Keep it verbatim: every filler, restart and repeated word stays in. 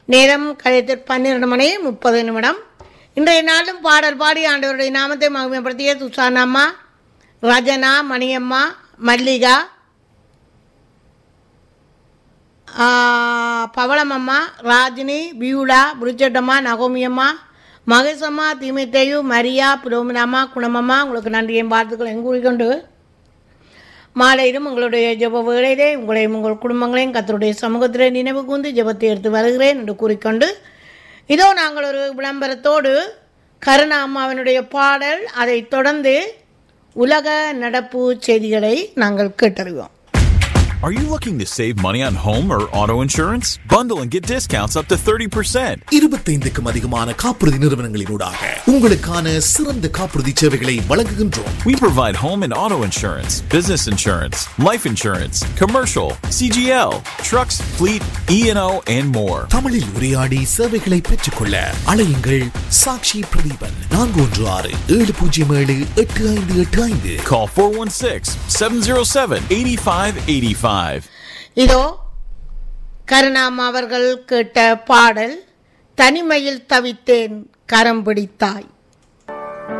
நேரம் கழித்து பன்னிரண்டு மணி முப்பது நிமிடம். இன்றைய நாளும் பாடல் பாடி ஆண்டவருடைய நாமத்தை மகிமைப்படுத்திய துசானம்மா, ரஜனா, மணியம்மா, மல்லிகா, பவளமம்மா, ராஜினி, பியூலா, புரிச்சட்டம்மா, நகோமியம்மா, மகேசம்மா, தீமைத்தையு, மரியா, புரோமினாம்மா, குணமம்மா, உங்களுக்கு நன்றியும் வாழ்த்துக்கள் கூறிக்கொண்டு மாலையிலும் உங்களுடைய ஜெப வேளையிலே உங்களையும் உங்கள் குடும்பங்களையும் கர்த்தருடைய சமூகத்திலே நினைவு கூர்ந்து ஜெபத்தை எடுத்து வருகிறேன் என்று கூறிக்கொண்டு இதோ நாங்கள் ஒரு விளம்பரத்தோடு கருணா அம்மாவினுடைய பாடல், அதை தொடர்ந்து உலக நடப்பு செய்திகளை நாங்கள் கேட்டறிவோம். Are you looking to save money on home or auto insurance? Bundle and get discounts up to thirty percent. இருபத்தைந்துக்கும் அதிகமான காப்புறுதி நிறுவனங்களினூடாக உங்களுக்கான சிறந்த காப்புறுதி சேவைகளை வழங்குகின்றோம். We provide home and auto insurance, business insurance, life insurance, commercial, C G L, trucks, fleet, E and O, and more. தமிழில் உரையாடி சேவைகளை பெற்றுக்கொள்ள அழையுங்கள் சாக்ஷி பிரதீபன் நான்கு ஒன்று ஆறு ஏழு பூஜ்ஜியம் ஏழு எட்டு ஐந்து எட்டு ஐந்து. Call four one six, seven zero seven, eight five eight five. இதோ கருணாம் அவர்கள் கேட்ட பாடல், தனிமையில் தவித்தேன் கரம் பிடித்தாய்.